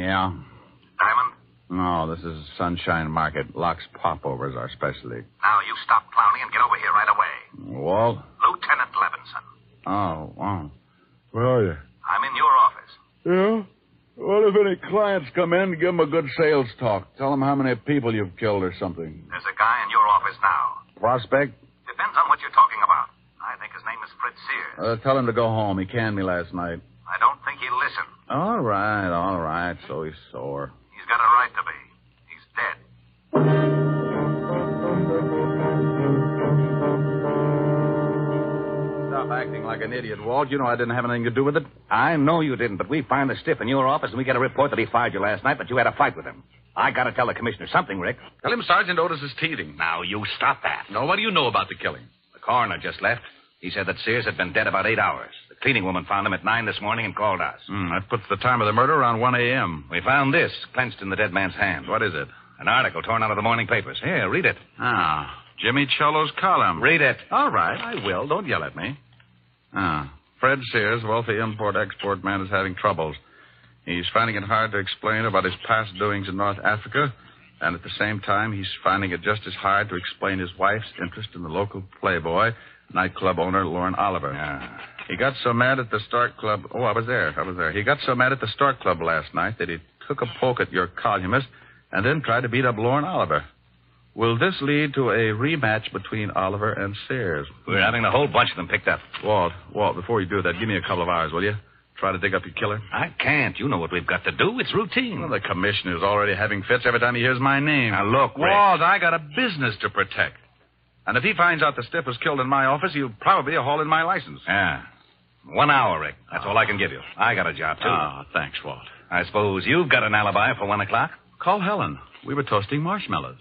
Yeah. Diamond? No, this is Sunshine Market. Locks Popover is our specialty. Now, you stop clowning and get over here right away. Walt? Lieutenant Levinson. Oh, wow. Where are you? I'm in your office. Yeah? Well, if any clients come in, give them a good sales talk. Tell them how many people you've killed or something. There's a guy in your office now. Prospect? Depends on what you're talking about. I think his name is Fred Sears. Tell him to go home. He canned me last night. I don't think he'll listen. All right. So he's sore. He's got a right to be. He's dead. Stop acting like an idiot, Walt. You know I didn't have anything to do with it. I know you didn't, but we find the stiff in your office, and we get a report that he fired you last night, but you had a fight with him. I got to tell the commissioner something, Rick. Tell him Sergeant Otis is teething. Now, you stop that. No, what do you know about the killing? The coroner just left. He said that Sears had been dead about 8 hours. The cleaning woman found him at 9 this morning and called us. That puts the time of the murder around 1 a.m. We found this, clenched in the dead man's hand. What is it? An article torn out of the morning papers. Here, read it. Jimmy Cello's column. Read it. All right, I will. Don't yell at me. Fred Sears, wealthy import-export man, is having troubles. He's finding it hard to explain about his past doings in North Africa, and at the same time, he's finding it just as hard to explain his wife's interest in the local playboy, nightclub owner Lauren Oliver. He got so mad at the Stork Club... Oh, I was there. He got so mad at the Stork Club last night that he took a poke at your columnist and then tried to beat up Lauren Oliver. Will this lead to a rematch between Oliver and Sears? We're having a whole bunch of them picked up. Walt, before you do that, give me a couple of hours, will you? Try to dig up your killer. I can't. You know what we've got to do. It's routine. Well, the commissioner's already having fits every time he hears my name. Now, look, Rick. Walt, I got a business to protect. And if he finds out the stiff was killed in my office, he'll probably haul in my license. 1 hour, Rick. That's all I can give you. I got a job, too. Thanks, Walt. I suppose you've got an alibi for 1 o'clock? Call Helen. We were toasting marshmallows.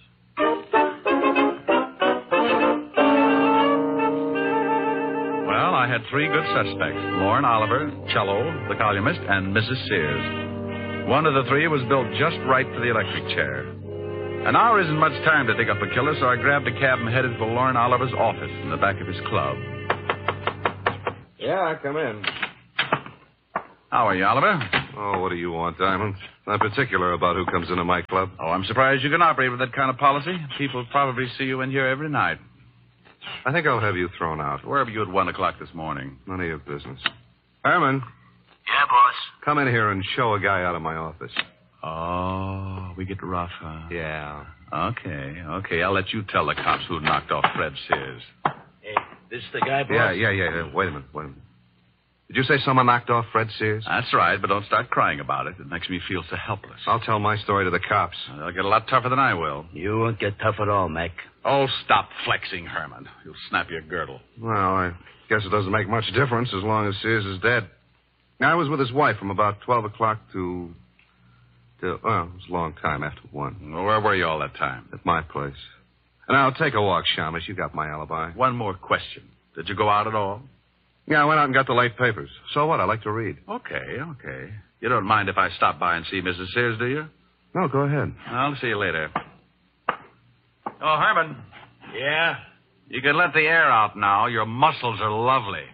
Well, I had 3 good suspects. Lauren Oliver, Cello, the columnist, and Mrs. Sears. One of the 3 was built just right for the electric chair. An hour isn't much time to dig up a killer, so I grabbed a cab and headed for Lauren Oliver's office in the back of his club. Yeah, come in. How are you, Oliver? Oh, what do you want, Diamond? Not particular about who comes into my club. Oh, I'm surprised you can operate with that kind of policy. People probably see you in here every night. I think I'll have you thrown out. Where were you at 1 o'clock this morning? None of your business. Herman, Yeah, boss. come in here and show a guy out of my office. Oh, we get rough, huh? Yeah. Okay. I'll let you tell the cops who knocked off Fred Sears. Hey, this the guy, boss? Yeah. Wait a minute. Did you say someone knocked off Fred Sears? That's right, but don't start crying about it. It makes me feel so helpless. I'll tell my story to the cops. They'll get a lot tougher than I will. You won't get tough at all, Mac. Oh, stop flexing, Herman. You'll snap your girdle. Well, I guess it doesn't make much difference as long as Sears is dead. I was with his wife from about 12 o'clock to it was a long time after 1. Well, where were you all that time? At my place. And I'll take a walk, Shamus. You got my alibi. One more question. Did you go out at all? Yeah, I went out and got the late papers. So what? I like to read. Okay. You don't mind if I stop by and see Mrs. Sears, do you? No, go ahead. I'll see you later. Oh, Herman. Yeah? You can let the air out now. Your muscles are lovely.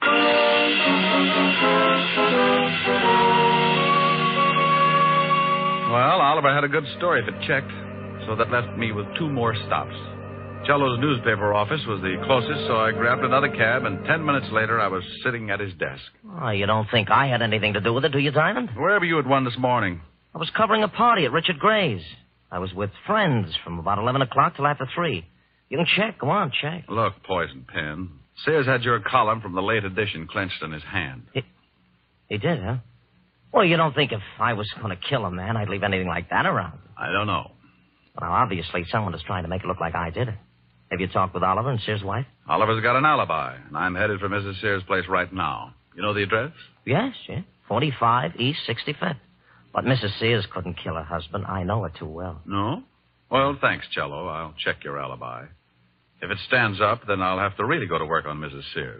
Well, Oliver had a good story if it checked, so that left me with 2 more stops. Cello's newspaper office was the closest, so I grabbed another cab, and 10 minutes later, I was sitting at his desk. Oh, you don't think I had anything to do with it, do you, Diamond? Where were you at 1 this morning? I was covering a party at Richard Gray's. I was with friends from about 11 o'clock till after 3. You can check. Go on, check. Look, Poison Pen. Sears had your column from the late edition clenched in his hand. He did, huh? Well, you don't think if I was going to kill a man, I'd leave anything like that around? I don't know. Well, obviously, someone is trying to make it look like I did it. Have you talked with Oliver and Sears' wife? Oliver's got an alibi, and I'm headed for Mrs. Sears' place right now. You know the address? Yes. 45 East 65th. But Mrs. Sears couldn't kill her husband. I know her too well. No? Well, thanks, Cello. I'll check your alibi. If it stands up, then I'll have to really go to work on Mrs. Sears.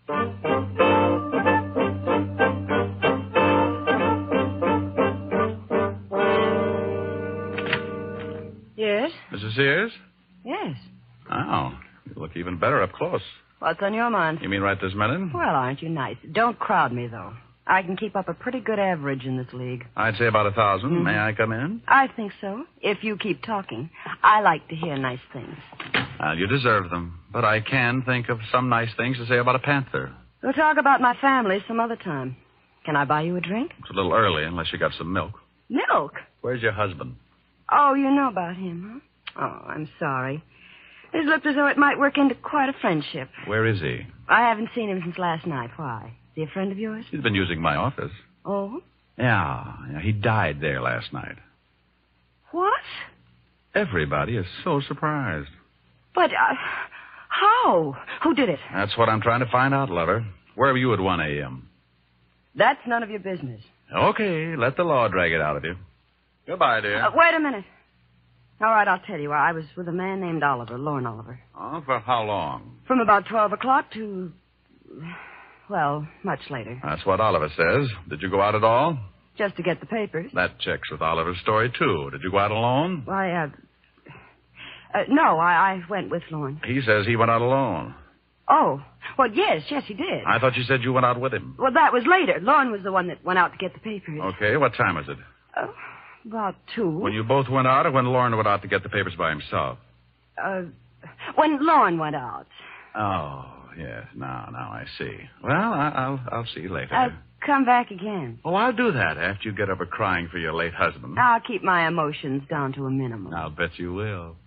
Yes? Mrs. Sears? Yes. Oh, you look even better up close. What's on your mind? You mean right this minute? Well, aren't you nice? Don't crowd me, though. I can keep up a pretty good average in this league. I'd say about 1,000. Mhm. May I come in? I think so, if you keep talking. I like to hear nice things. Well, you deserve them. But I can think of some nice things to say about a panther. We'll talk about my family some other time. Can I buy you a drink? It's a little early unless you got some milk. Milk? Where's your husband? Oh, you know about him, huh? Oh, I'm sorry. It looked as though it might work into quite a friendship. Where is he? I haven't seen him since last night. Why? Is he a friend of yours? He's been using my office. Oh? Yeah, he died there last night. What? Everybody is so surprised. But, how? Who did it? That's what I'm trying to find out, lover. Where were you at 1 a.m.? That's none of your business. Okay, let the law drag it out of you. Goodbye, dear. Wait a minute. All right, I'll tell you. I was with a man named Oliver, Lorne Oliver. Oh, for how long? From about 12 o'clock to, well, much later. That's what Oliver says. Did you go out at all? Just to get the papers. That checks with Oliver's story, too. Did you go out alone? Why, no, I went with Lorne. He says he went out alone. Oh, well, yes, he did. I thought you said you went out with him. Well, that was later. Lorne was the one that went out to get the papers. Okay, what time was it? About 2. When you both went out or when Lorne went out to get the papers by himself? When Lorne went out. Oh, yes. Now I see. Well, I'll see you later. Come back again. Oh, I'll do that after you get over crying for your late husband. I'll keep my emotions down to a minimum. I'll bet you will.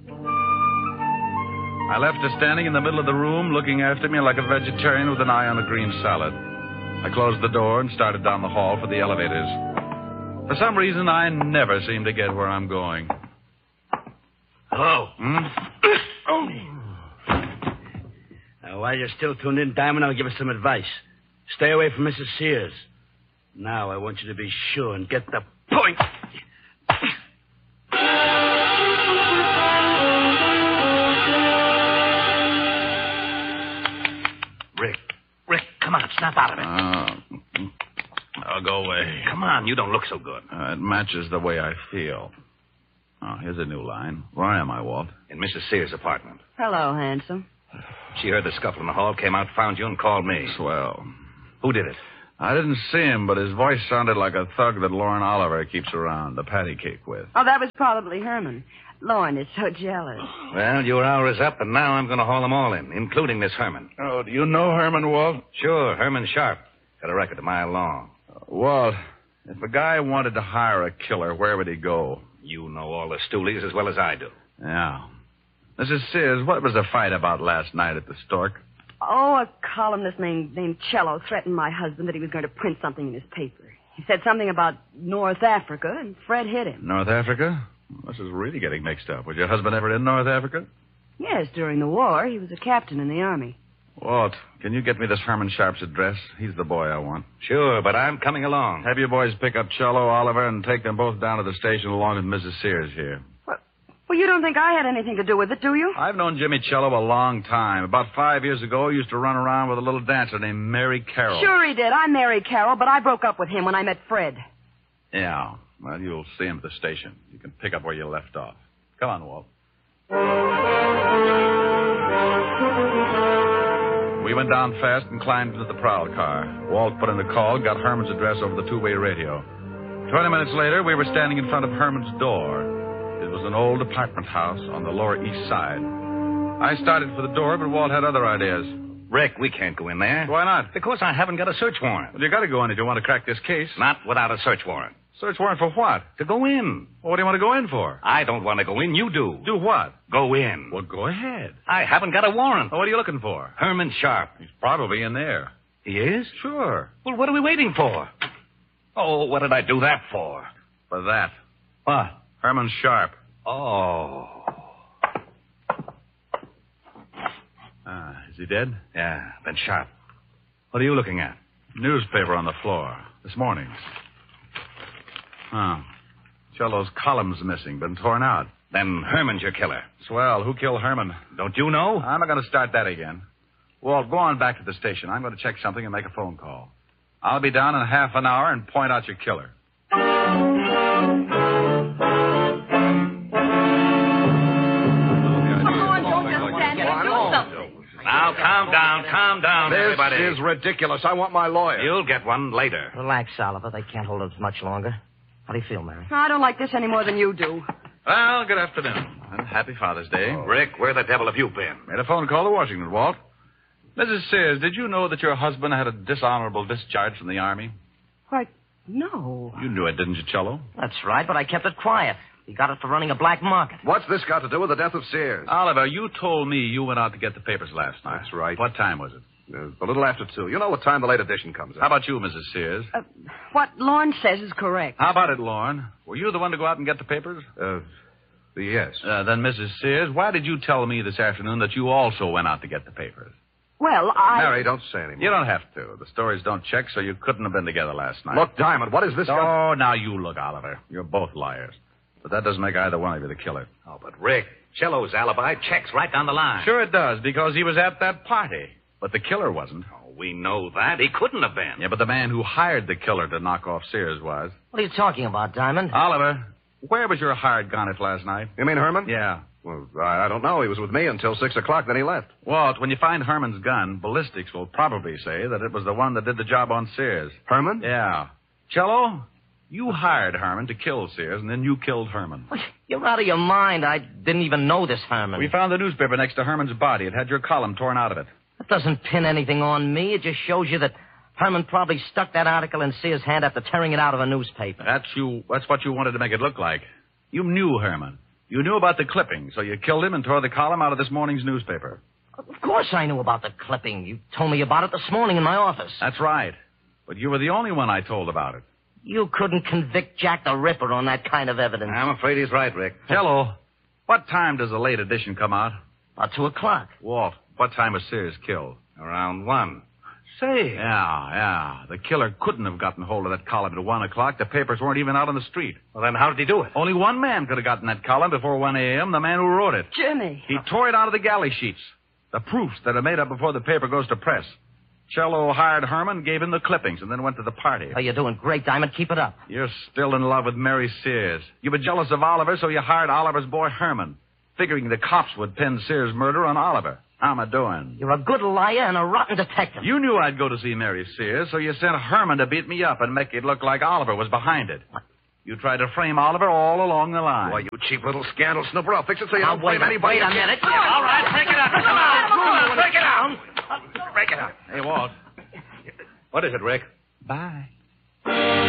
I left her standing in the middle of the room, looking after me like a vegetarian with an eye on a green salad. I closed the door and started down the hall for the elevators. For some reason, I never seem to get where I'm going. Hello. Now, while you're still tuned in, Diamond, I'll give us some advice. Stay away from Mrs. Sears. Now, I want you to be sure and get the point. Rick, come on, snap out of it. I'll go away. Come on, you don't look so good. It matches the way I feel. Oh, here's a new line. Where am I, Walt? In Mrs. Sears' apartment. Hello, handsome. She heard the scuffle in the hall, came out, found you, and called me. Swell. Who did it? I didn't see him, but his voice sounded like a thug that Lorne Oliver keeps around, the patty cake with. Oh, that was probably Herman. Lorne is so jealous. Well, your hour is up, and now I'm going to haul them all in, including Miss Herman. Oh, do you know Herman, Walt? Sure, Herman Sharp. Got a record a mile long. Walt, if a guy wanted to hire a killer, where would he go? You know all the stoolies as well as I do. Yeah. Mrs. Sears, what was the fight about last night at the Stork? Oh, a columnist named Cello threatened my husband that he was going to print something in his paper. He said something about North Africa, and Fred hit him. North Africa? This is really getting mixed up. Was your husband ever in North Africa? Yes, during the war. He was a captain in the army. Walt, can you get me this Herman Sharp's address? He's the boy I want. Sure, but I'm coming along. Have your boys pick up Cello, Oliver, and take them both down to the station along with Mrs. Sears here. Well, you don't think I had anything to do with it, do you? I've known Jimmy Cello a long time. About 5 years ago, he used to run around with a little dancer named Mary Carroll. Sure he did. I'm Mary Carroll, but I broke up with him when I met Fred. Yeah. Well, you'll see him at the station. You can pick up where you left off. Come on, Walt. We went down fast and climbed into the prowl car. Walt put in the call, got Herman's address over the two-way radio. 20 minutes later, we were standing in front of Herman's door. It was an old apartment house on the Lower East Side. I started for the door, but Walt had other ideas. Rick, we can't go in there. Why not? Because I haven't got a search warrant. Well, you got to go in if you want to crack this case. Not without a search warrant. Search warrant for what? To go in. Well, what do you want to go in for? I don't want to go in. You do. Do what? Go in. Well, go ahead. I haven't got a warrant. Well, what are you looking for? Herman Sharp. He's probably in there. He is? Sure. Well, what are we waiting for? Oh, what did I do that for? For that. What? Herman Sharp. Oh. Is he dead? Yeah, been shot. What are you looking at? Newspaper on the floor. This morning's. Oh. Cello's column's missing. Been torn out. Then Herman's your killer. Swell. Who killed Herman? Don't you know? I'm not going to start that again. Walt, go on back to the station. I'm going to check something and make a phone call. I'll be down in half an hour and point out your killer. Now, calm down, This everybody. is ridiculous. I want my lawyer. You'll get one later. Relax, Oliver. They can't hold us much longer. How do you feel, Mary? I don't like this any more than you do. Well, good afternoon. And happy Father's Day. Rick, where the devil have you been? Made a phone call to Washington, Walt. Mrs. Sears, did you know that your husband had a dishonorable discharge from the Army? Why, no. You knew it, didn't you, Cello? That's right, but I kept it quiet. He got it for running a black market. What's this got to do with the death of Sears? Oliver, you told me you went out to get the papers last night. That's right. What time was it? A little after 2. You know what time the late edition comes How out. about you, Mrs. Sears? What Lorne says is correct. How about it, Lorne? Were you the one to go out and get the papers? Yes. Then, Mrs. Sears, why did you tell me this afternoon that you also went out to get the papers? Well, Mary, don't say anymore. You don't have to. The stories don't check, so you couldn't have been together last night. Look, Diamond, what is this? Oh, now you look, Oliver. You're both liars. But that doesn't make either one of you the killer. Oh, but Rick, Cello's alibi checks right down the line. Sure it does, because he was at that party. But the killer wasn't. Oh, we know that. He couldn't have been. Yeah, but the man who hired the killer to knock off Sears was. What are you talking about, Diamond? Oliver, where was your hired gun at last night? You mean Herman? Yeah. Well, I don't know. He was with me until 6 o'clock, then he left. Walt, when you find Herman's gun, ballistics will probably say that it was the one that did the job on Sears. Herman? Yeah. Cello, you hired Herman to kill Sears, and then you killed Herman. You're out of your mind. I didn't even know this Herman. We found the newspaper next to Herman's body. It had your column torn out of it. That doesn't pin anything on me. It just shows you that Herman probably stuck that article in Sears' hand after tearing it out of a newspaper. That's what you wanted to make it look like. You knew Herman. You knew about the clipping, so you killed him and tore the column out of this morning's newspaper. Of course I knew about the clipping. You told me about it this morning in my office. That's right. But you were the only one I told about it. You couldn't convict Jack the Ripper on that kind of evidence. I'm afraid he's right, Rick. Cello, what time does the late edition come out? About 2 o'clock. Walt, what time was Sears killed? Around 1. Say. Yeah. The killer couldn't have gotten hold of that column at 1 o'clock. The papers weren't even out on the street. Well, then how did he do it? Only one man could have gotten that column before 1 a.m., the man who wrote it. Jimmy. He tore it out of the galley sheets. The proofs that are made up before the paper goes to press. Cello hired Herman, gave him the clippings, and then went to the party. Oh, you're doing great, Diamond. Keep it up. You're still in love with Mary Sears. You were jealous of Oliver, so you hired Oliver's boy Herman, figuring the cops would pin Sears' murder on Oliver. How am I doing? You're a good liar and a rotten detective. You knew I'd go to see Mary Sears, so you sent Herman to beat me up and make it look like Oliver was behind it. What? You tried to frame Oliver all along the line. Why, you cheap little scandal snooper. I'll fix it so you don't blame wait anybody. a minute. All right, break it up. Come on, break it up. Break it up. Hey, Walt. What is it, Rick? Bye.